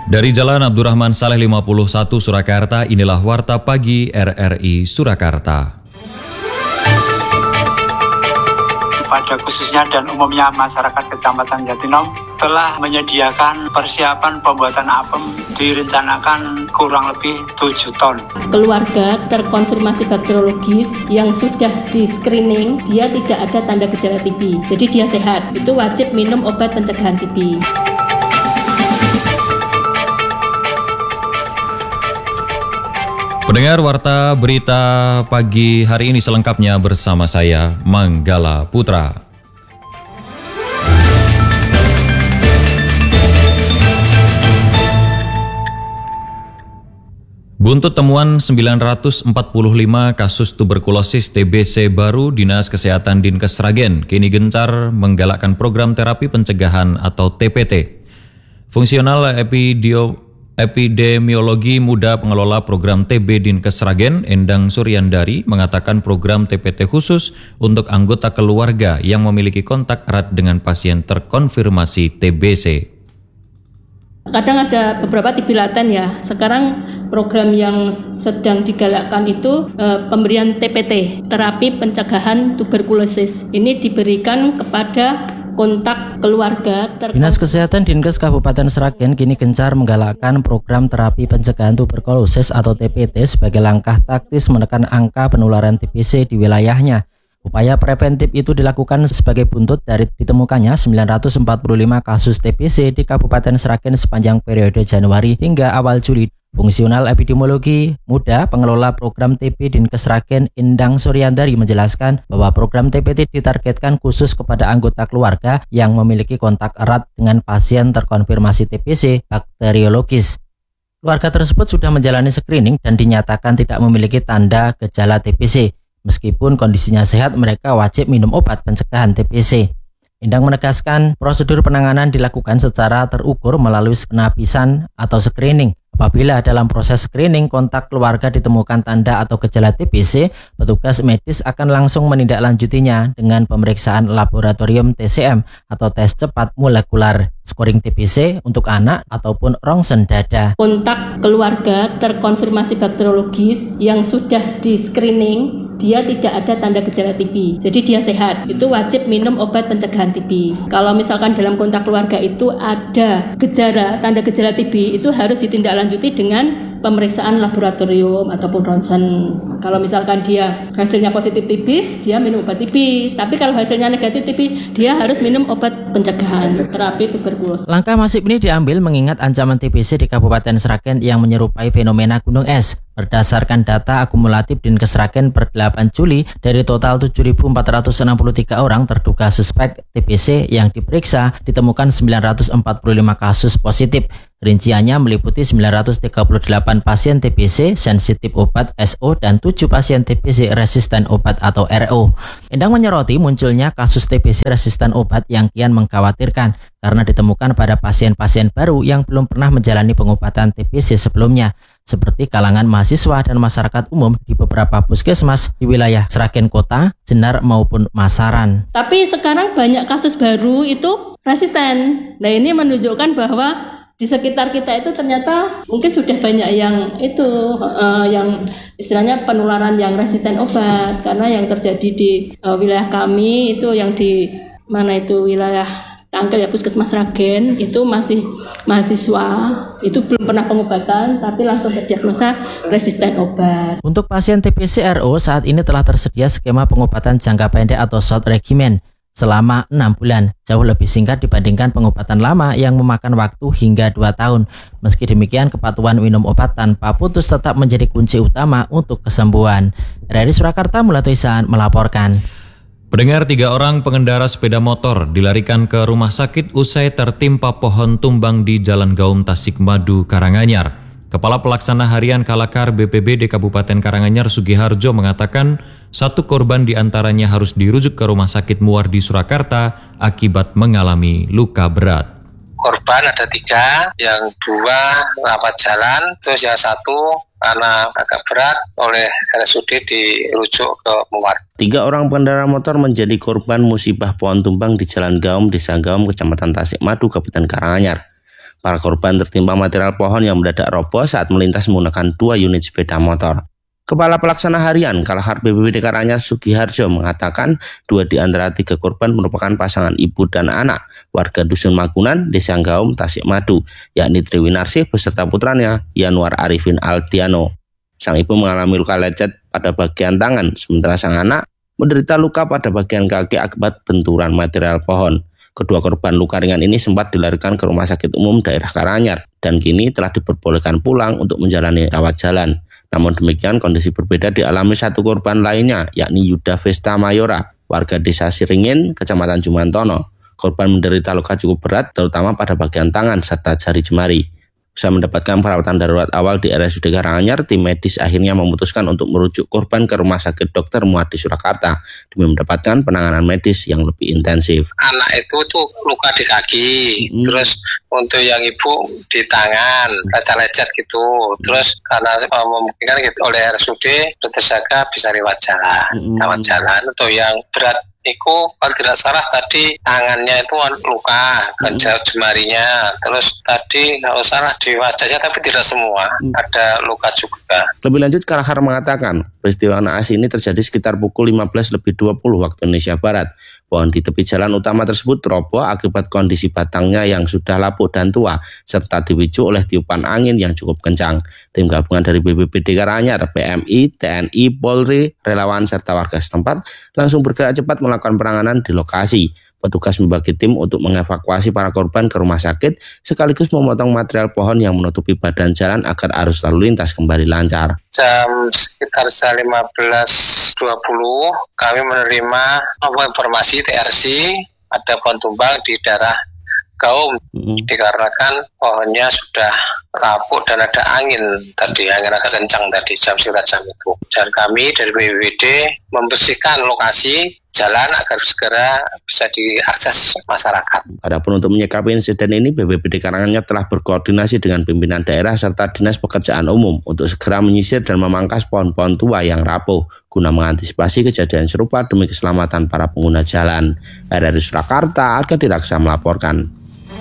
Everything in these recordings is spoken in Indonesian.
Dari Jalan Abdurrahman Saleh 51 Surakarta, inilah Warta Pagi RRI Surakarta. Pada khususnya dan umumnya masyarakat Kecamatan Jatinom telah menyediakan persiapan pembuatan apem direncanakan kurang lebih 7 ton. Keluarga terkonfirmasi bakteriologis yang sudah di screening, dia tidak ada tanda gejala TB, jadi dia sehat. Itu wajib minum obat pencegahan TB. Pendengar Warta Berita Pagi hari ini selengkapnya bersama saya, Manggala Putra. Buntut temuan 945 kasus tuberkulosis TBC baru, Dinas Kesehatan Dinkes Sragen kini gencar menggalakkan program terapi pencegahan atau TPT. Fungsional Epidemiologi Muda Pengelola Program TB Dinkes Sragen, Endang Suryandari, mengatakan program TPT khusus untuk anggota keluarga yang memiliki kontak erat dengan pasien terkonfirmasi TBC. Kadang ada beberapa TB laten ya. Sekarang program yang sedang digalakkan itu pemberian TPT, terapi pencegahan tuberkulosis. Ini diberikan kepada kontak keluarga. Dinas Kesehatan Dinkes Kabupaten Sragen kini gencar menggalakkan program terapi pencegahan tuberkulosis atau TPT sebagai langkah taktis menekan angka penularan TBC di wilayahnya. Upaya preventif itu dilakukan sebagai buntut dari ditemukannya 945 kasus TBC di Kabupaten Sragen sepanjang periode Januari hingga awal Juli. Fungsional Epidemiologi Muda Pengelola Program TB Dinkes Sragen, Endang Suryandari, menjelaskan bahwa program TPT ditargetkan khusus kepada anggota keluarga yang memiliki kontak erat dengan pasien terkonfirmasi TBC bakteriologis. Keluarga tersebut sudah menjalani screening dan dinyatakan tidak memiliki tanda gejala TBC. Meskipun kondisinya sehat, mereka wajib minum obat pencegahan TBC. Endang menegaskan prosedur penanganan dilakukan secara terukur melalui penapisan atau screening. Apabila dalam proses screening kontak keluarga ditemukan tanda atau gejala TBC, petugas medis akan langsung menindaklanjutinya dengan pemeriksaan laboratorium TCM atau tes cepat molekular scoring TBC untuk anak ataupun rongsen dada. Kontak keluarga terkonfirmasi bakteriologis yang sudah di screening, dia tidak ada tanda gejala TB, jadi dia sehat. Itu wajib minum obat pencegahan TB. Kalau misalkan dalam kontak keluarga itu ada tanda gejala TB, itu harus ditindaklanjuti dengan pemeriksaan laboratorium ataupun ronsen. Kalau misalkan dia hasilnya positif TB, dia minum obat TB. Tapi kalau hasilnya negatif TB, dia harus minum obat pencegahan terapi tuberkulosis. Langkah masif ini diambil mengingat ancaman TBC di Kabupaten Sragen yang menyerupai fenomena gunung es. Berdasarkan data akumulatif Dinkes Sragen per 8 Juli, dari total 7.463 orang terduga suspek TBC yang diperiksa, ditemukan 945 kasus positif. Rinciannya meliputi 938 pasien TBC sensitif obat SO dan 7 pasien TBC resisten obat atau RO. Endang menyoroti munculnya kasus TBC resisten obat yang kian mengkhawatirkan karena ditemukan pada pasien-pasien baru yang belum pernah menjalani pengobatan TBC sebelumnya, seperti kalangan mahasiswa dan masyarakat umum di beberapa puskesmas di wilayah Sragen Kota, Jenar maupun Masaran. Tapi sekarang banyak kasus baru itu resisten. Nah, ini menunjukkan bahwa di sekitar kita itu ternyata mungkin sudah banyak yang yang istilahnya penularan yang resisten obat, karena yang terjadi di wilayah kami itu yang di wilayah Tangkel ya, Puskesmas Sragen, itu masih mahasiswa, itu belum pernah pengobatan tapi langsung terdiagnosa resisten obat. Untuk pasien TBC RO saat ini telah tersedia skema pengobatan jangka pendek atau short regimen selama 6 bulan, jauh lebih singkat dibandingkan pengobatan lama yang memakan waktu hingga 2 tahun. Meski demikian, kepatuhan minum obat tanpa putus tetap menjadi kunci utama untuk kesembuhan. Dari Surakarta, Mulatuisan melaporkan. Pendengar, 3 orang pengendara sepeda motor dilarikan ke rumah sakit usai tertimpa pohon tumbang di Jalan Gaum Tasikmadu, Karanganyar. Kepala Pelaksana Harian Kalakar BPBD Kabupaten Karanganyar Sugiharjo mengatakan 1 korban diantaranya harus dirujuk ke Rumah Sakit Muwardi Surakarta akibat mengalami luka berat. Korban ada 3, yang 2 rawat jalan, terus yang 1 karena agak berat oleh RSUD dirujuk ke Muwardi. 3 orang pengendara motor menjadi korban musibah pohon tumbang di Jalan Gaum, Desa Gaum, Kecamatan Tasikmadu, Kabupaten Karanganyar. Para korban tertimpa material pohon yang mendadak roboh saat melintas menggunakan 2 unit sepeda motor. Kepala Pelaksana Harian Kalahar BPBD Karanganyar Sugiharjo mengatakan 2 di antara 3 korban merupakan pasangan ibu dan anak warga Dusun Magunan, Desa Gaum, Tasikmadu, yakni Triwinarsih beserta putranya Yanuar Arifin Aldiano. Sang ibu mengalami luka lecet pada bagian tangan, sementara sang anak menderita luka pada bagian kaki akibat benturan material pohon. Kedua korban luka ringan ini sempat dilarikan ke Rumah Sakit Umum Daerah Karanganyar dan kini telah diperbolehkan pulang untuk menjalani rawat jalan. Namun demikian, kondisi berbeda dialami satu korban lainnya, yakni Yuda Vesta Mayora, warga Desa Siringin, Kecamatan Jumantono. Korban menderita luka cukup berat, terutama pada bagian tangan serta jari jemari. Usai mendapatkan perawatan darurat awal di RSUD Karanganyar, tim medis akhirnya memutuskan untuk merujuk korban ke Rumah Sakit Dr. Muadi Surakarta demi mendapatkan penanganan medis yang lebih intensif. Anak itu tuh luka di kaki, terus untuk yang ibu di tangan, kaca lecet gitu. Terus karena memungkinkan gitu, oleh RSUD Dr. Saga bisa lewat jalan. Untuk yang berat Iku kalau tidak salah tadi tangannya itu luka, jemarinya, terus tadi kalau salah di wajahnya tapi tidak semua, ada luka juga. Lebih lanjut, Kalahar mengatakan peristiwa naas ini terjadi sekitar pukul 15.20 waktu Indonesia Barat. Pohon di tepi jalan utama tersebut roboh akibat kondisi batangnya yang sudah lapuk dan tua, serta dipicu oleh tiupan angin yang cukup kencang. Tim gabungan dari BPBD Karanganyar, PMI, TNI, Polri, relawan, serta warga setempat langsung bergerak cepat melakukan penanganan di lokasi. Petugas membagi tim untuk mengevakuasi para korban ke rumah sakit, sekaligus memotong material pohon yang menutupi badan jalan agar arus lalu lintas kembali lancar. Sekitar 15.20 kami menerima informasi TRC ada pohon tumbang di daerah Gaum, dikarenakan pohonnya sudah lapuk dan ada angin agak kencang tadi jam itu. Dan kami dari BPBD membersihkan lokasi jalan agar segera bisa diakses masyarakat. Adapun untuk menyikapi insiden ini, BPBD Karanganyar telah berkoordinasi dengan pimpinan daerah serta Dinas Pekerjaan Umum untuk segera menyisir dan memangkas pohon-pohon tua yang rapuh guna mengantisipasi kejadian serupa demi keselamatan para pengguna jalan. RRI Surakarta, Arga Diraksa melaporkan.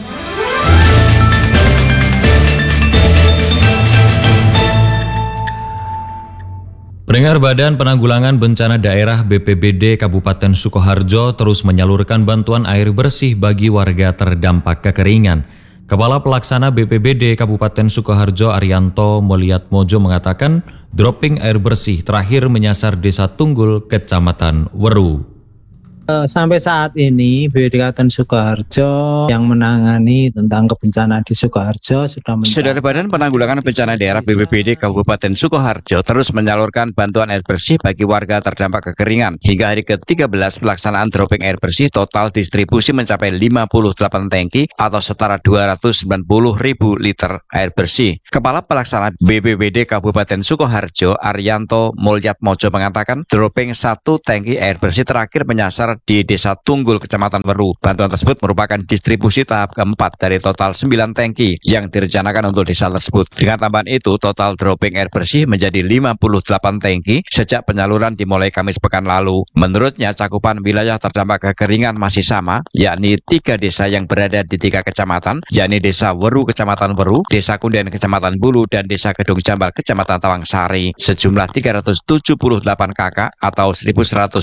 Pendengar, Badan Penanggulangan Bencana Daerah BPBD Kabupaten Sukoharjo terus menyalurkan bantuan air bersih bagi warga terdampak kekeringan. Kepala Pelaksana BPBD Kabupaten Sukoharjo Arianto Molyatmojo mengatakan dropping air bersih terakhir menyasar Desa Tunggul, Kecamatan Weru. Sampai saat ini BPBD Kabupaten Sukoharjo yang menangani tentang kebencanaan di Sukoharjo sudah Saudara Badan Penanggulangan Bencana Daerah BPBD Kabupaten Sukoharjo terus menyalurkan bantuan air bersih bagi warga terdampak kekeringan. Hingga hari ke-13 pelaksanaan dropping air bersih, total distribusi mencapai 58 tangki atau setara 290.000 liter air bersih. Kepala Pelaksana BPBD Kabupaten Sukoharjo Arianto Molyatmojo mengatakan dropping 1 tangki air bersih terakhir menyasar di Desa Tunggul, Kecamatan Weru. Bantuan tersebut merupakan distribusi tahap keempat dari total 9 tangki yang direncanakan untuk desa tersebut. Dengan tambahan itu, total dropping air bersih menjadi 58 tangki sejak penyaluran dimulai Kamis pekan lalu. Menurutnya, cakupan wilayah terdampak kekeringan masih sama, yakni 3 desa yang berada di 3 kecamatan, yakni Desa Weru, Kecamatan Weru, Desa Kunden, Kecamatan Bulu, dan Desa Gedung Jambal, Kecamatan Tawangsari. Sejumlah 378 kakak atau 1.179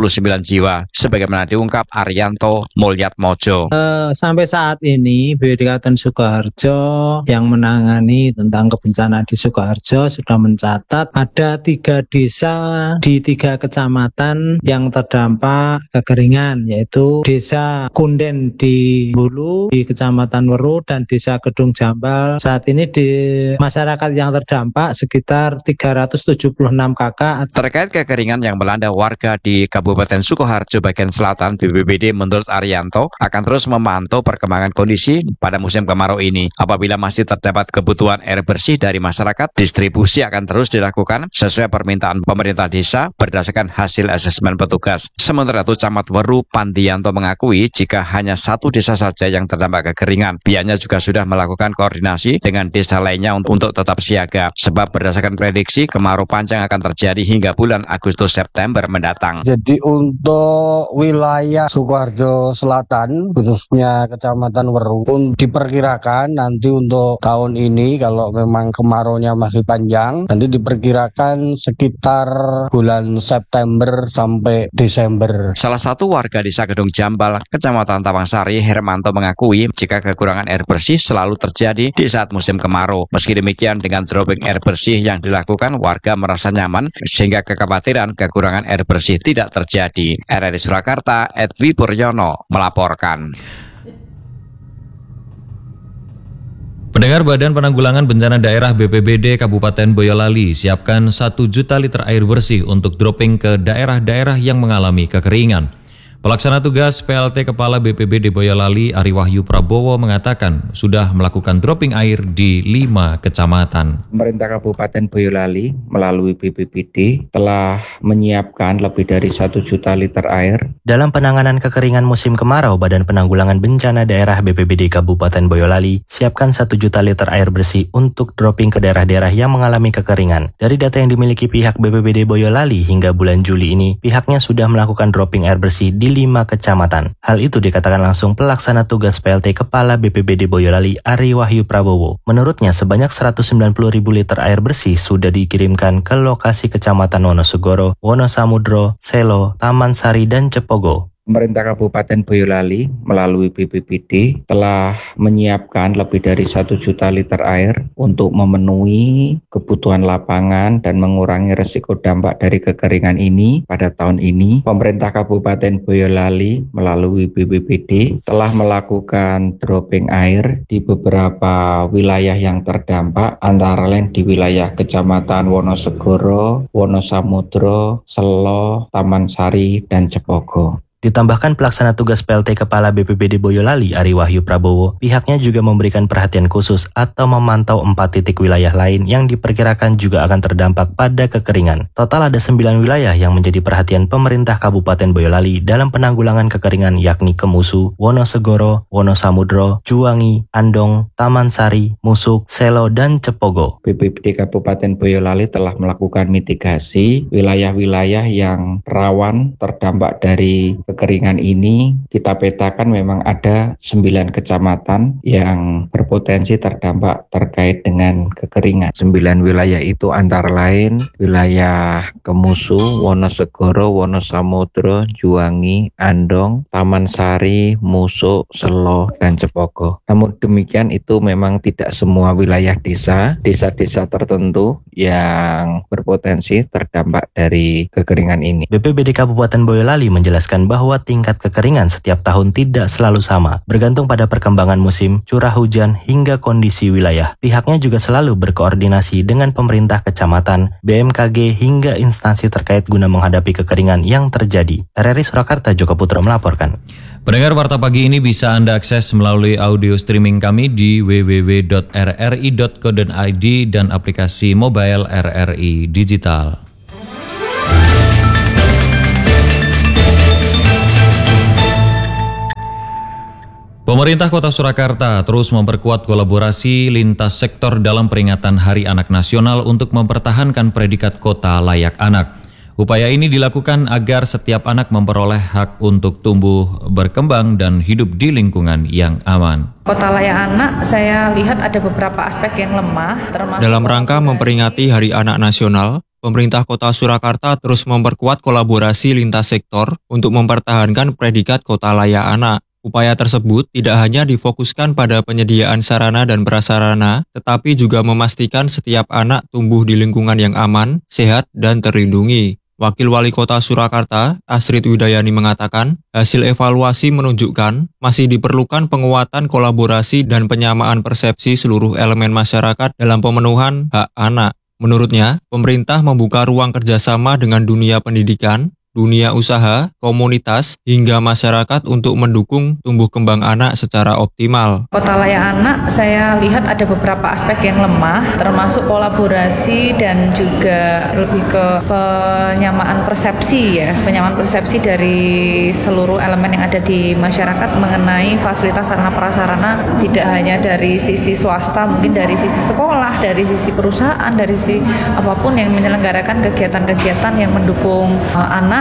jiwa, sebagaimana diungkap Arianto Molyatmojo. Sampai saat ini BPBD Kabupaten Sukoharjo yang menangani tentang kebencanaan di Sukoharjo sudah mencatat ada 3 desa di 3 kecamatan yang terdampak kekeringan, yaitu Desa Kunden di Bulu, di Kecamatan Weru, dan Desa Gedung Jambal. Saat ini di masyarakat yang terdampak sekitar 376 kakak. Terkait kekeringan yang melanda warga di Kabupaten Sukoharjo bagian selatan, BPBD menurut Arianto akan terus memantau perkembangan kondisi pada musim kemarau ini. Apabila masih terdapat kebutuhan air bersih dari masyarakat, distribusi akan terus dilakukan sesuai permintaan pemerintah desa berdasarkan hasil asesmen petugas. Sementara itu, Camat Weru Pandianto mengakui jika hanya 1 desa saja yang terdampak kekeringan. Pihaknya juga sudah melakukan koordinasi dengan desa lainnya untuk tetap siaga, sebab berdasarkan prediksi kemarau panjang akan terjadi hingga bulan Agustus September mendatang. Jadi untuk Untuk wilayah Sukoharjo Selatan, khususnya Kecamatan Weru, pun diperkirakan nanti untuk tahun ini kalau memang kemaraunya masih panjang, nanti diperkirakan sekitar bulan September sampai Desember. Salah satu warga Desa Gedung Jambal, Kecamatan Tawangsari, Hermanto mengakui jika kekurangan air bersih selalu terjadi di saat musim kemarau. Meski demikian, dengan dropping air bersih yang dilakukan, warga merasa nyaman sehingga kekhawatiran kekurangan air bersih tidak terjadi. RRI Surakarta, Edwi Puryono melaporkan. Pendengar, Badan Penanggulangan Bencana Daerah BPBD Kabupaten Boyolali siapkan 1 juta liter air bersih untuk dropping ke daerah-daerah yang mengalami kekeringan. Pelaksana tugas PLT Kepala BPBD Boyolali Ari Wahyu Prabowo mengatakan sudah melakukan dropping air di 5 kecamatan. Pemerintah Kabupaten Boyolali melalui BPBD telah menyiapkan lebih dari 1 juta liter air. Dalam penanganan kekeringan musim kemarau, Badan Penanggulangan Bencana Daerah BPBD Kabupaten Boyolali siapkan 1 juta liter air bersih untuk dropping ke daerah-daerah yang mengalami kekeringan. Dari data yang dimiliki pihak BPBD Boyolali hingga bulan Juli ini, pihaknya sudah melakukan dropping air bersih di 5 kecamatan. Hal itu dikatakan langsung pelaksana tugas PLT Kepala BPBD Boyolali Ari Wahyu Prabowo. Menurutnya sebanyak 190.000 liter air bersih sudah dikirimkan ke lokasi kecamatan Wonosegoro, Wonosamudro, Selo, Taman Sari, dan Cepogo. Pemerintah Kabupaten Boyolali melalui BPBD telah menyiapkan lebih dari 1 juta liter air untuk memenuhi kebutuhan lapangan dan mengurangi risiko dampak dari kekeringan ini. Pada tahun ini, pemerintah Kabupaten Boyolali melalui BPBD telah melakukan dropping air di beberapa wilayah yang terdampak, antara lain di wilayah Kecamatan Wonosegoro, Wonosamudro, Selo, Taman Sari, dan Cepogo. Ditambahkan pelaksana tugas PLT Kepala BPBD Boyolali Ari Wahyu Prabowo, pihaknya juga memberikan perhatian khusus atau memantau 4 titik wilayah lain yang diperkirakan juga akan terdampak pada kekeringan. Total ada 9 wilayah yang menjadi perhatian pemerintah Kabupaten Boyolali dalam penanggulangan kekeringan, yakni Kemusu, Wonosegoro, Wonosamudro, Juwangi, Andong, Taman Sari, Musuk, Selo, dan Cepogo. BPBD Kabupaten Boyolali telah melakukan mitigasi wilayah-wilayah yang rawan terdampak dari kekeringan ini. Kita petakan memang ada 9 kecamatan yang berpotensi terdampak terkait dengan kekeringan. 9 wilayah itu antara lain wilayah Kemusu, Wonosegoro, Wonosamudro, Juwangi, Andong, Taman Sari, Musuk, Selo, dan Cepogo. Namun demikian itu memang tidak semua wilayah desa-desa tertentu yang berpotensi terdampak dari kekeringan ini. BPBD Kabupaten Boyolali menjelaskan bahwa tingkat kekeringan setiap tahun tidak selalu sama, bergantung pada perkembangan musim, curah hujan, hingga kondisi wilayah. Pihaknya juga selalu berkoordinasi dengan pemerintah kecamatan, BMKG, hingga instansi terkait guna menghadapi kekeringan yang terjadi. RRI Surakarta, Joko Putro melaporkan. Pendengar, Warta Pagi ini bisa Anda akses melalui audio streaming kami di www.rri.co.id dan aplikasi mobile RRI Digital. Pemerintah Kota Surakarta terus memperkuat kolaborasi lintas sektor dalam peringatan Hari Anak Nasional untuk mempertahankan predikat kota layak anak. Upaya ini dilakukan agar setiap anak memperoleh hak untuk tumbuh, berkembang, dan hidup di lingkungan yang aman. Kota layak anak, saya lihat ada beberapa aspek yang lemah, termasuk dalam rangka memperingati Hari Anak Nasional. Pemerintah Kota Surakarta terus memperkuat kolaborasi lintas sektor untuk mempertahankan predikat kota layak anak. Upaya tersebut tidak hanya difokuskan pada penyediaan sarana dan prasarana, tetapi juga memastikan setiap anak tumbuh di lingkungan yang aman, sehat, dan terlindungi. Wakil Wali Kota Surakarta, Astrid Widayani mengatakan, hasil evaluasi menunjukkan masih diperlukan penguatan kolaborasi dan penyamaan persepsi seluruh elemen masyarakat dalam pemenuhan hak anak. Menurutnya, pemerintah membuka ruang kerjasama dengan dunia pendidikan, dunia usaha, komunitas, hingga masyarakat untuk mendukung tumbuh kembang anak secara optimal. Kota layak anak, saya lihat ada beberapa aspek yang lemah, termasuk kolaborasi dan juga lebih ke penyamaan persepsi ya, penyamaan persepsi dari seluruh elemen yang ada di masyarakat mengenai fasilitas sarana prasarana, tidak hanya dari sisi swasta, mungkin dari sisi sekolah, dari sisi perusahaan, dari sisi apapun yang menyelenggarakan kegiatan-kegiatan yang mendukung anak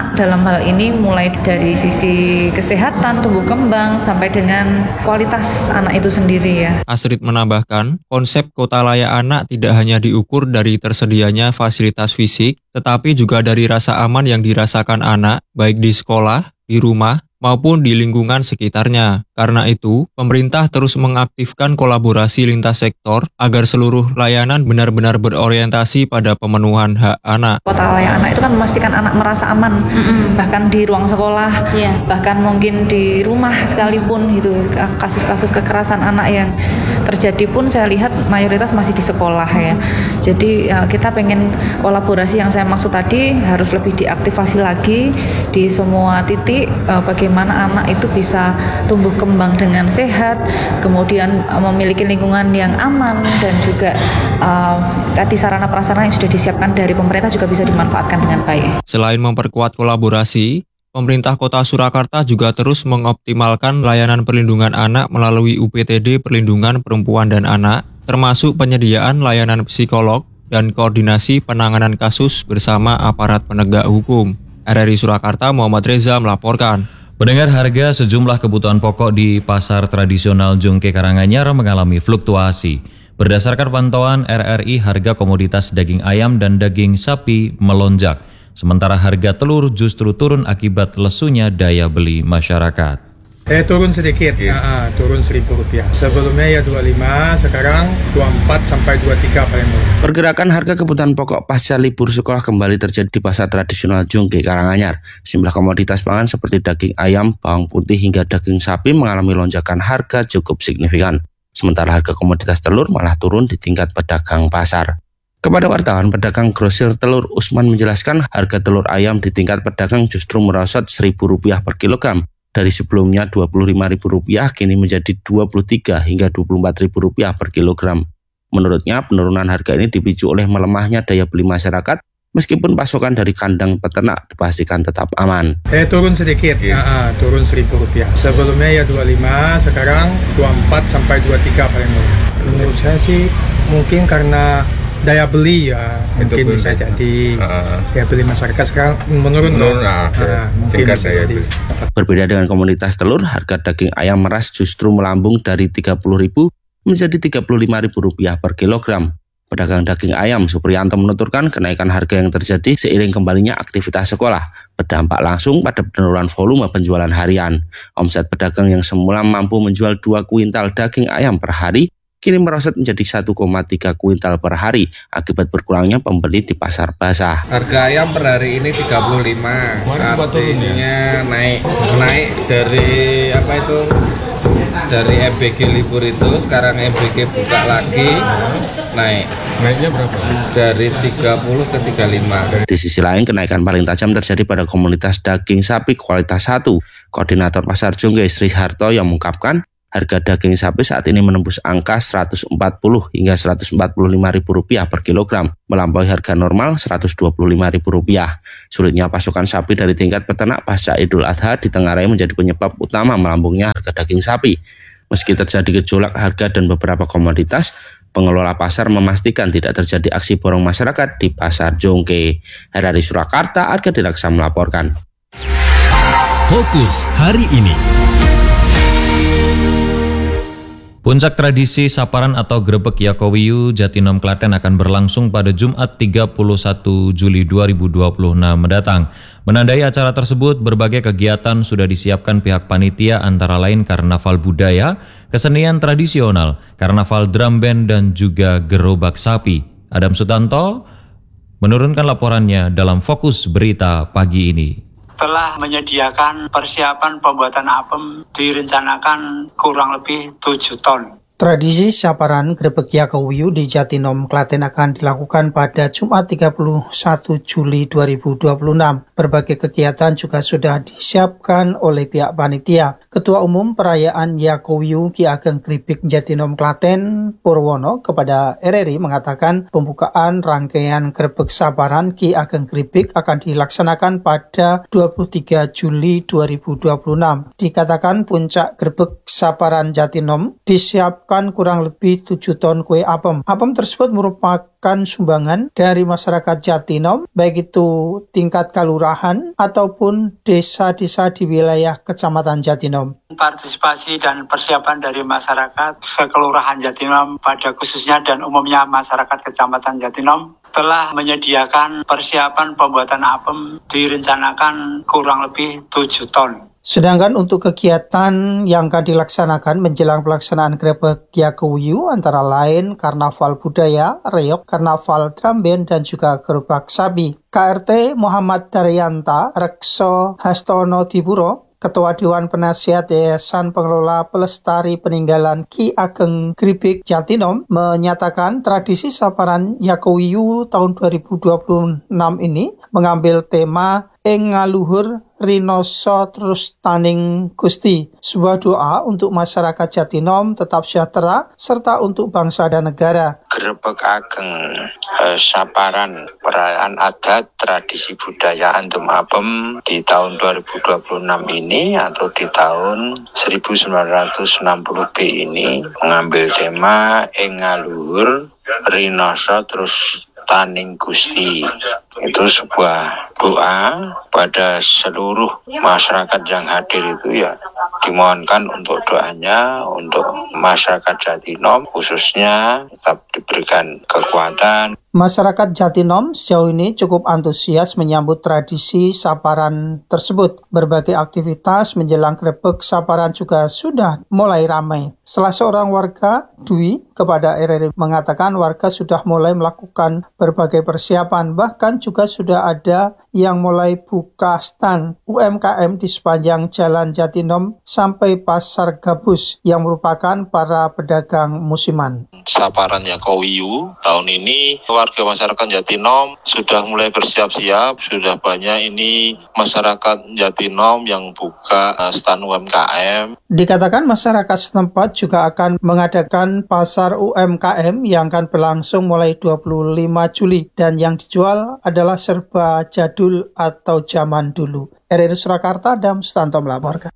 anak dalam hal ini mulai dari sisi kesehatan, tumbuh kembang, sampai dengan kualitas anak itu sendiri ya. Astrid menambahkan, konsep kota layak anak tidak hanya diukur dari tersedianya fasilitas fisik, tetapi juga dari rasa aman yang dirasakan anak, baik di sekolah, di rumah, maupun di lingkungan sekitarnya. Karena itu, pemerintah terus mengaktifkan kolaborasi lintas sektor agar seluruh layanan benar-benar berorientasi pada pemenuhan hak anak. Kota layak anak itu kan memastikan anak merasa aman, bahkan di ruang sekolah, bahkan mungkin di rumah sekalipun gitu. Kasus-kasus kekerasan anak yang terjadi pun saya lihat mayoritas masih di sekolah ya. Jadi kita pengen kolaborasi yang saya maksud tadi harus lebih diaktifasi lagi di semua titik, bagaimana anak itu bisa tumbuh kembang dengan sehat, kemudian memiliki lingkungan yang aman, dan juga tadi sarana prasarana yang sudah disiapkan dari pemerintah juga bisa dimanfaatkan dengan baik. Selain memperkuat kolaborasi, pemerintah Kota Surakarta juga terus mengoptimalkan layanan perlindungan anak melalui UPTD Perlindungan Perempuan dan Anak, termasuk penyediaan layanan psikolog dan koordinasi penanganan kasus bersama aparat penegak hukum. RRI Surakarta, Muhammad Reza melaporkan. Pendengar, harga sejumlah kebutuhan pokok di pasar tradisional Jongke Karanganyar mengalami fluktuasi. Berdasarkan pantauan RRI, harga komoditas daging ayam dan daging sapi melonjak, sementara harga telur justru turun akibat lesunya daya beli masyarakat. Turun sedikit, turun Rp1.000. Sebelumnya ya 25, sekarang 24 sampai 23 paling murah. Pergerakan harga kebutuhan pokok pasca libur sekolah kembali terjadi di pasar tradisional Jongke Karanganyar. Sejumlah komoditas pangan seperti daging ayam, bawang putih hingga daging sapi mengalami lonjakan harga cukup signifikan. Sementara harga komoditas telur malah turun di tingkat pedagang pasar. Kepada wartawan, pedagang grosir telur Usman menjelaskan harga telur ayam di tingkat pedagang justru merosot Rp1.000 per kilogram. Dari sebelumnya Rp25.000 kini menjadi Rp23 hingga Rp24.000 per kilogram. Menurutnya, penurunan harga ini dipicu oleh melemahnya daya beli masyarakat, meskipun pasokan dari kandang peternak dipastikan tetap aman. Turun sedikit, turun Rp1.000. Sebelumnya ya 25, sekarang 24 sampai 23 paling murah. Menurut saya sih mungkin karena daya beli ya, mungkin bisa jadi daya beli masyarakat sekarang menurun mungkin bisa jadi. Berbeda dengan komoditas telur, harga daging ayam meras justru melambung dari Rp30.000 menjadi Rp35.000 per kilogram. Pedagang daging ayam Supriyanto menuturkan kenaikan harga yang terjadi seiring kembalinya aktivitas sekolah berdampak langsung pada penurunan volume penjualan harian. Omset pedagang yang semula mampu menjual 2 kuintal daging ayam per hari kini merosot menjadi 1,3 kuintal per hari akibat berkurangnya pembeli di pasar basah. Harga ayam per hari ini 35, artinya naik dari dari MBG libur itu, sekarang MBG buka lagi, naiknya berapa? Dari 30 ke 35. Di sisi lain, kenaikan paling tajam terjadi pada komunitas daging sapi kualitas 1. Koordinator Pasar Jongke Sri Harto yang mengungkapkan harga daging sapi saat ini menembus angka Rp140 hingga Rp145.000 per kilogram, melampaui harga normal Rp125.000. Sulitnya pasokan sapi dari tingkat peternak pasca Idul Adha ditengarai menjadi penyebab utama melambungnya harga daging sapi. Meski terjadi gejolak harga dan beberapa komoditas, pengelola pasar memastikan tidak terjadi aksi borong masyarakat di Pasar Jongke. RRI Surakarta, Arga Dilaksa melaporkan. Fokus hari ini. Puncak tradisi Saparan atau Grebek Yakowiyu Jatinom Klaten akan berlangsung pada Jumat 31 Juli 2026 mendatang. Menandai acara tersebut, berbagai kegiatan sudah disiapkan pihak panitia antara lain karnaval budaya, kesenian tradisional, karnaval drum band, dan juga gerobak sapi. Adam Sutanto menurunkan laporannya dalam Fokus Berita pagi ini. Telah menyediakan persiapan pembuatan apem direncanakan kurang lebih 7 ton. Tradisi Saparan Grebek Yakowiyu di Jatinom Klaten akan dilakukan pada Jumat 31 Juli 2026. Berbagai kegiatan juga sudah disiapkan oleh pihak panitia. Ketua Umum Perayaan Yakowiyu Ki Ageng Grebek Jatinom Klaten Purwono kepada RRI mengatakan pembukaan rangkaian Grebek Saparan Ki Ageng Grebek akan dilaksanakan pada 23 Juli 2026. Dikatakan puncak Grebek Saparan Jatinom disiapkan disiapkan kurang lebih 7 ton kue apem. Apem tersebut merupakan sumbangan dari masyarakat Jatinom, baik itu tingkat kelurahan ataupun desa-desa di wilayah Kecamatan Jatinom. Partisipasi dan persiapan dari masyarakat sekelurahan Jatinom pada khususnya dan umumnya masyarakat Kecamatan Jatinom telah menyediakan persiapan pembuatan apem direncanakan kurang lebih 7 ton. Sedangkan untuk kegiatan yang akan dilaksanakan menjelang pelaksanaan Grebek Yakuwiyu antara lain Karnaval Budaya, Reok, Karnaval Drum Band, dan juga Gerobak Sapi. KRT Muhammad Daryanta Rekso Hastono Dipuro, Ketua Dewan Penasihat Yayasan Pengelola Pelestari Peninggalan Ki Ageng Gribik Jatinom, menyatakan tradisi Saparan Yakuwiyu tahun 2026 ini mengambil tema Ing Ngaluhur Rinoso Terus Taning Gusti, sebuah doa untuk masyarakat Jatinom tetap sejahtera serta untuk bangsa dan negara. Grebek Ageng Saparan, perayaan adat tradisi budaya Antum Apem di tahun 2026 ini atau di tahun 1960B ini mengambil tema Ing Ngaluhur Rinoso Terus Taning Gusti. Itu sebuah doa pada seluruh masyarakat yang hadir itu ya, dimohonkan untuk doanya untuk masyarakat Jatinom khususnya tetap diberikan kekuatan. Masyarakat Jatinom sejauh ini cukup antusias menyambut tradisi Saparan tersebut. Berbagai aktivitas menjelang Grebek Saparan juga sudah mulai ramai. Salah seorang warga, Dwi, kepada RRI mengatakan warga sudah mulai melakukan berbagai persiapan. Bahkan juga sudah ada yang mulai buka stand UMKM di sepanjang Jalan Jatinom sampai Pasar Gabus yang merupakan para pedagang musiman. Saparan Yakuwiyu tahun ini warga masyarakat Jatinom sudah mulai bersiap-siap, sudah banyak ini masyarakat Jatinom yang buka stand UMKM. Dikatakan masyarakat setempat juga akan mengadakan pasar UMKM yang akan berlangsung mulai 25 Juli dan yang dijual adalah serba jadul atau zaman dulu. RRI Surakarta, Adam Sutanto melaporkan.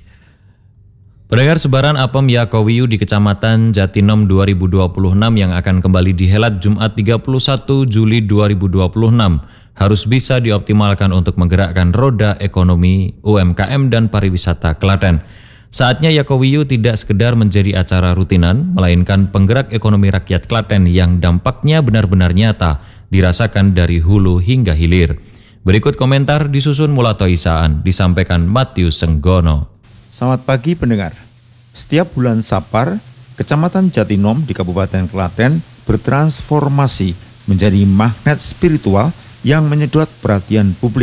Pendengar, sebaran apem Yakuwiyu di Kecamatan Jatinom 2026 yang akan kembali dihelat Jumat 31 Juli 2026 harus bisa dioptimalkan untuk menggerakkan roda ekonomi, UMKM, dan pariwisata Klaten. Saatnya Yakuwiyu tidak sekedar menjadi acara rutinan, melainkan penggerak ekonomi rakyat Klaten yang dampaknya benar-benar nyata dirasakan dari hulu hingga hilir. Berikut komentar disusun Mulato Isaan, disampaikan Matius Senggono. Selamat pagi pendengar. Setiap bulan Sapar, Kecamatan Jatinom di Kabupaten Klaten bertransformasi menjadi magnet spiritual yang menyedot perhatian publik.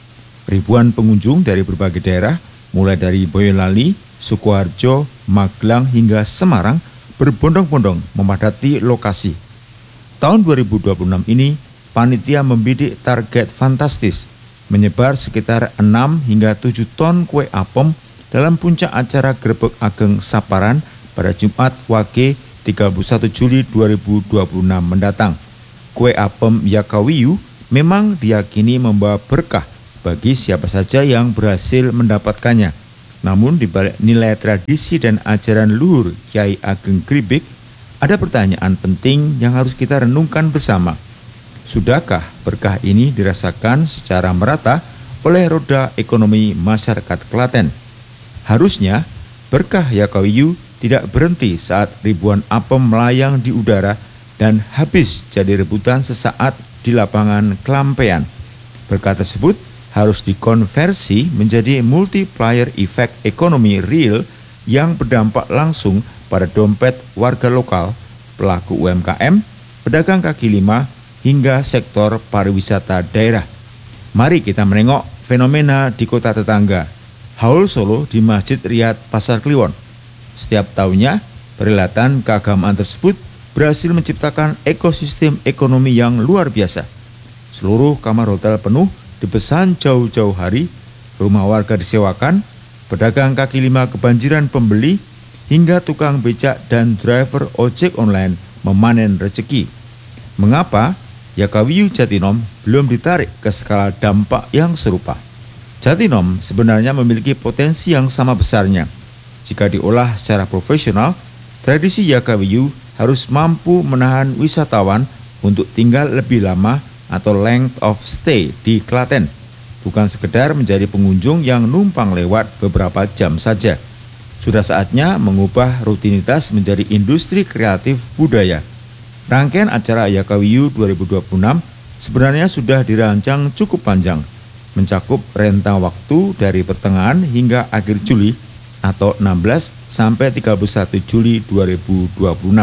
Ribuan pengunjung dari berbagai daerah, mulai dari Boyolali, Sukoharjo, Magelang hingga Semarang berbondong-bondong memadati lokasi. Tahun 2026 ini, panitia membidik target fantastis, menyebar sekitar 6 hingga 7 ton kue apem dalam puncak acara Grebek Ageng Saparan pada Jumat Wage 31 Juli 2026 mendatang. Kue apem Yakuwiyu memang diyakini membawa berkah bagi siapa saja yang berhasil mendapatkannya. Namun di balik nilai tradisi dan ajaran luhur Kyai Ageng Gribik, ada pertanyaan penting yang harus kita renungkan bersama. Sudahkah berkah ini dirasakan secara merata oleh roda ekonomi masyarakat Klaten? Harusnya berkah Yakuwiyu tidak berhenti saat ribuan apem melayang di udara dan habis jadi rebutan sesaat di lapangan kelampean. Berkah tersebut harus dikonversi menjadi multiplier effect ekonomi real yang berdampak langsung pada dompet warga lokal, pelaku UMKM, pedagang kaki lima, hingga sektor pariwisata daerah. Mari kita menengok fenomena di kota tetangga, Haul Solo di Masjid Riyad Pasar Kliwon. Setiap tahunnya, perhelatan keagamaan tersebut berhasil menciptakan ekosistem ekonomi yang luar biasa. Seluruh kamar hotel penuh dipesan jauh-jauh hari, rumah warga disewakan, pedagang kaki lima kebanjiran pembeli, hingga tukang becak dan driver ojek online memanen rezeki. Mengapa Yakuwiyu Jatinom belum ditarik ke skala dampak yang serupa? Jatinom sebenarnya memiliki potensi yang sama besarnya. Jika diolah secara profesional, Tradisi Yakawiyu harus mampu menahan wisatawan untuk tinggal lebih lama atau length of stay di Klaten, bukan sekedar menjadi pengunjung yang numpang lewat beberapa jam saja. Sudah saatnya mengubah rutinitas menjadi industri kreatif budaya. Rangkaian acara Yakawiyu 2026 sebenarnya sudah dirancang cukup panjang, mencakup rentang waktu dari pertengahan hingga akhir Juli atau 16 sampai 31 Juli 2026.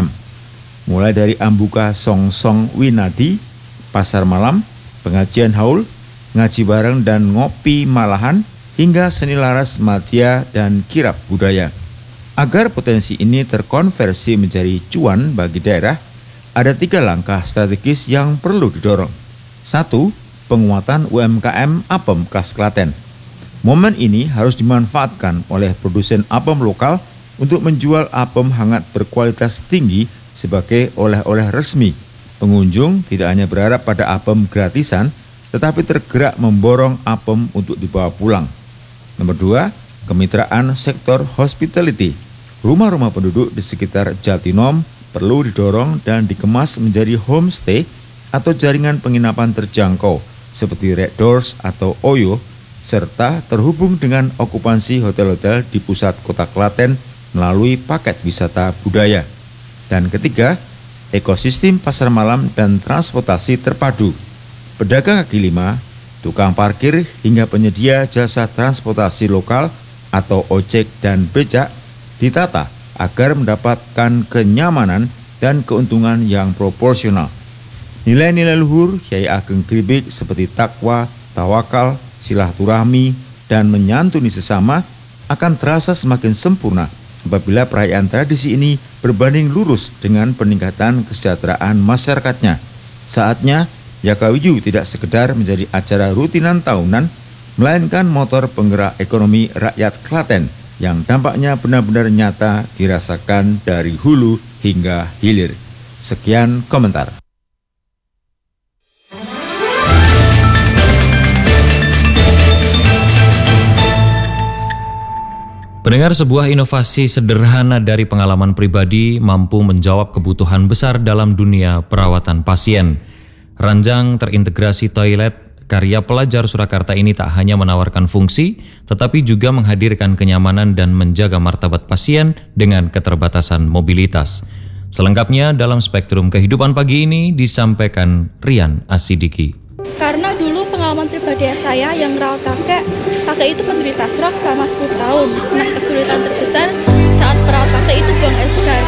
Mulai dari Ambuka Songsong Winadi, pasar malam, pengajian haul, ngaji bareng dan ngopi malahan, hingga seni laras madya dan kirab budaya. Agar potensi ini terkonversi menjadi cuan bagi daerah, ada 3 langkah strategis yang perlu didorong. 1. Penguatan UMKM apem khas Klaten. Momen ini harus dimanfaatkan oleh produsen apem lokal untuk menjual apem hangat berkualitas tinggi sebagai oleh-oleh resmi. Pengunjung tidak hanya berharap pada apem gratisan, tetapi tergerak memborong apem untuk dibawa pulang. Nomor 2, kemitraan sektor hospitality. Rumah-rumah penduduk di sekitar Jatinom perlu didorong dan dikemas menjadi homestay atau jaringan penginapan terjangkau seperti Red Doors atau Oyo, serta terhubung dengan okupansi hotel-hotel di pusat kota Klaten melalui paket wisata budaya. Dan ketiga, ekosistem pasar malam dan transportasi terpadu. Pedagang kaki lima, tukang parkir hingga penyedia jasa transportasi lokal atau ojek dan becak ditata agar mendapatkan kenyamanan dan keuntungan yang proporsional. Nilai-nilai luhur Kyai Ageng Gribik seperti takwa, tawakal, silaturahmi, dan menyantuni sesama akan terasa semakin sempurna apabila perayaan tradisi ini berbanding lurus dengan peningkatan kesejahteraan masyarakatnya. Saatnya Yakawiyu tidak sekedar menjadi acara rutinan tahunan, melainkan motor penggerak ekonomi rakyat Klaten yang dampaknya benar-benar nyata dirasakan dari hulu hingga hilir. Sekian komentar. Pendengar, sebuah inovasi sederhana dari pengalaman pribadi mampu menjawab kebutuhan besar dalam dunia perawatan pasien. Ranjang terintegrasi toilet karya pelajar Surakarta ini tak hanya menawarkan fungsi, tetapi juga menghadirkan kenyamanan dan menjaga martabat pasien dengan keterbatasan mobilitas. Selengkapnya dalam Spektrum Kehidupan pagi ini disampaikan Rian Asidiki. Karena dulu pengalaman pribadi saya yang merawat kakek itu penderita stroke selama 10 tahun. Nah, kesulitan terbesar saat merawat kakek itu buang air besar.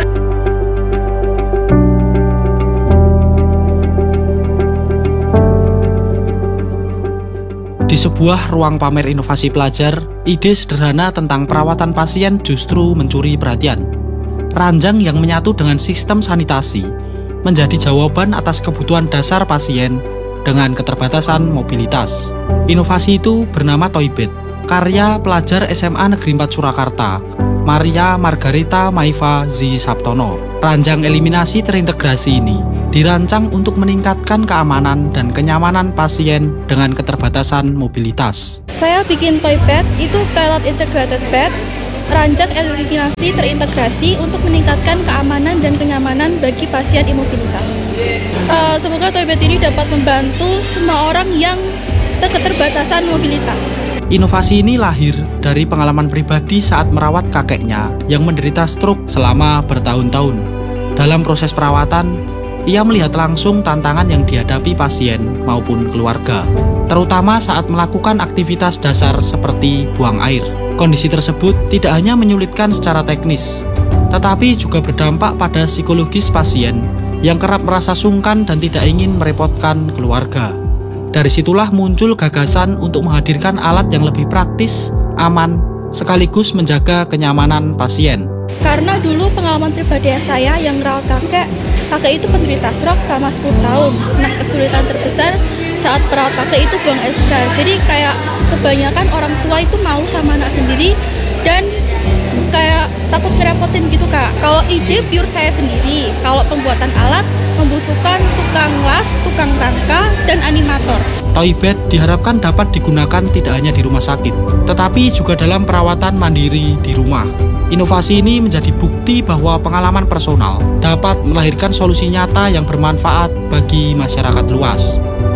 Di sebuah ruang pamer inovasi pelajar, ide sederhana tentang perawatan pasien justru mencuri perhatian. Ranjang yang menyatu dengan sistem sanitasi menjadi jawaban atas kebutuhan dasar pasien dengan keterbatasan mobilitas. Inovasi itu bernama Toybed, karya pelajar SMA Negeri 4 Surakarta, Maria Margarita Maiva Z. Sabtono. Ranjang eliminasi terintegrasi ini dirancang untuk meningkatkan keamanan dan kenyamanan pasien dengan keterbatasan mobilitas. Saya bikin Toybed, itu toilet integrated bed, ranjang eliminasi terintegrasi untuk meningkatkan keamanan dan kenyamanan bagi pasien imobilitas. Semoga Toybed ini dapat membantu semua orang yang keterbatasan mobilitas. Inovasi ini lahir dari pengalaman pribadi saat merawat kakeknya yang menderita stroke selama bertahun-tahun. Dalam proses perawatan, ia melihat langsung tantangan yang dihadapi pasien maupun keluarga, terutama saat melakukan aktivitas dasar seperti buang air. Kondisi tersebut tidak hanya menyulitkan secara teknis, tetapi juga berdampak pada psikologis pasien yang kerap merasa sungkan dan tidak ingin merepotkan keluarga. Dari situlah muncul gagasan untuk menghadirkan alat yang lebih praktis, aman, sekaligus menjaga kenyamanan pasien. Karena dulu pengalaman pribadi saya yang merawat kakek itu penderita stroke selama 10 tahun. Nah, kesulitan terbesar saat merawat kakek itu buang air besar. Jadi kayak kebanyakan orang tua itu malu sama anak sendiri dan kayak takut ngerepotin gitu, Kak. Kalau ide pure saya sendiri, kalau pembuatan alat membutuhkan tukang las, tukang rangka, dan animator. Toibed diharapkan dapat digunakan tidak hanya di rumah sakit, tetapi juga dalam perawatan mandiri di rumah. Inovasi ini menjadi bukti bahwa pengalaman personal dapat melahirkan solusi nyata yang bermanfaat bagi masyarakat luas.